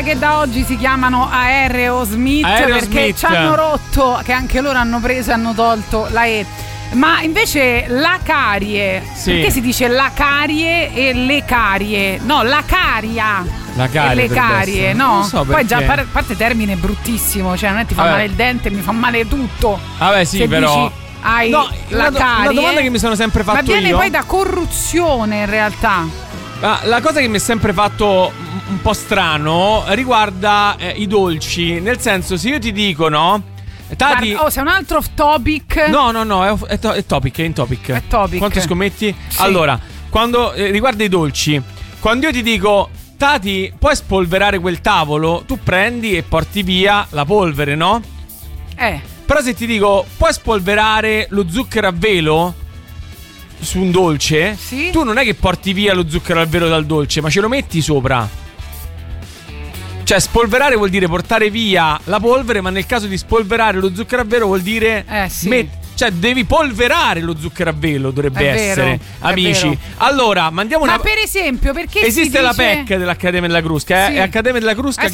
che da oggi si chiamano Aerosmith perché ci hanno rotto, che anche loro hanno preso e hanno tolto la E. Ma invece la carie, perché si dice la carie e le carie? No, la caria e le carie, no? Non so perché. Poi già a parte termine bruttissimo, cioè non è ti fa male il dente, mi fa male tutto. Vabbè sì, se però dici, hai la carie. Una domanda che mi sono sempre fatto io. Ma viene poi da corruzione in realtà. La cosa che mi è sempre fatto un po' strano riguarda i dolci. Nel senso, se io ti dico, no? Tati... se è un altro off topic. No, è topic, è in topic. È topic. Quanto scommetti? Sì. Allora, quando riguarda i dolci, quando io ti dico Tati, puoi spolverare quel tavolo, tu prendi e porti via la polvere, no? Però se ti dico puoi spolverare lo zucchero a velo su un dolce, sì? Tu non è che porti via lo zucchero a velo dal dolce, ma ce lo metti sopra. Cioè spolverare vuol dire portare via la polvere, ma nel caso di spolverare lo zucchero a velo vuol dire cioè devi polverare lo zucchero a velo, dovrebbe essere, amici. Allora, mandiamo Ma per esempio, perché esiste si la dice... PEC dell'Accademia della Crusca, sì. Accademia della Crusca